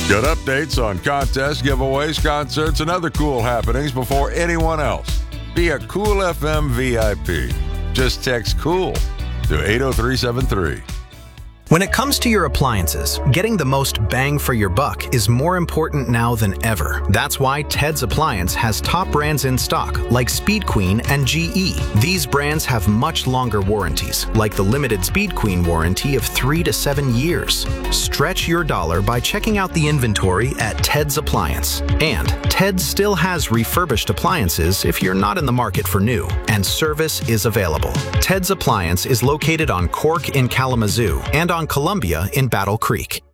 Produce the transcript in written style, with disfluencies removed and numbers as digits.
Get updates on contests, giveaways, concerts, and other cool happenings before anyone else. Be a Cool FM VIP. Just text COOL to 80373. When it comes to your appliances, getting the most bang for your buck is more important now than ever. That's why Ted's Appliance has top brands in stock like Speed Queen and GE. These brands have much longer warranties, like the limited Speed Queen warranty of 3 to 7 years. Stretch your dollar by checking out the inventory at Ted's Appliance. And Ted still has refurbished appliances if you're not in the market for new, and service is available. Ted's Appliance is located on Cork in Kalamazoo and on Columbia in Battle Creek.